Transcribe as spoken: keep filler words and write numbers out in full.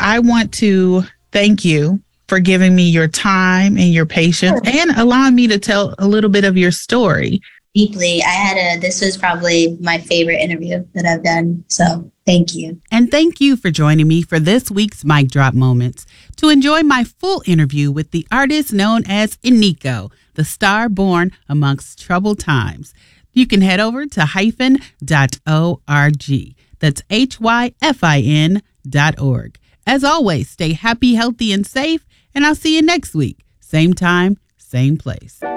I want to thank you for giving me your time and your patience and allowing me to tell a little bit of your story. Deeply. I had a, this was probably my favorite interview that I've done. So thank you. And thank you for joining me for this week's Mic Drop Moments. To enjoy my full interview with the artist known as Iniko, the star born amongst troubled times, you can head over to hyphen dot org. That's H Y F I N dot org. As always, stay happy, healthy, and safe, and I'll see you next week. Same time, same place.